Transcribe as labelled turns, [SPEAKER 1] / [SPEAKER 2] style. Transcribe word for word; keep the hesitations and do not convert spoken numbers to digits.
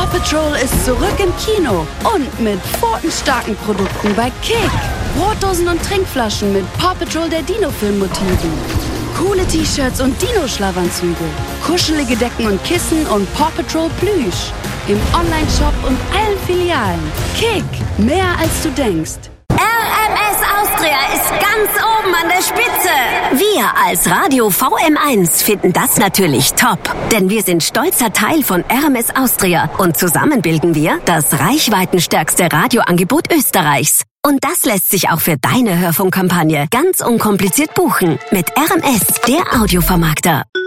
[SPEAKER 1] Paw Patrol ist zurück im Kino und mit pfotenstarken Produkten bei Kick. Brotdosen und Trinkflaschen mit Paw Patrol der Dino-Film-Motiven. Coole T-Shirts und Dino-Schlafanzüge. Kuschelige Decken und Kissen und Paw Patrol Plüsch. Im Online-Shop und allen Filialen. Kick, mehr als du denkst.
[SPEAKER 2] R M S Austria ist ganz oben an der Spitze. Wir als Radio V M eins finden das natürlich top. Denn wir sind stolzer Teil von R M S Austria. Und zusammen bilden wir das reichweitenstärkste Radioangebot Österreichs. Und das lässt sich auch für deine Hörfunkkampagne ganz unkompliziert buchen. Mit R M S, der Audiovermarkter.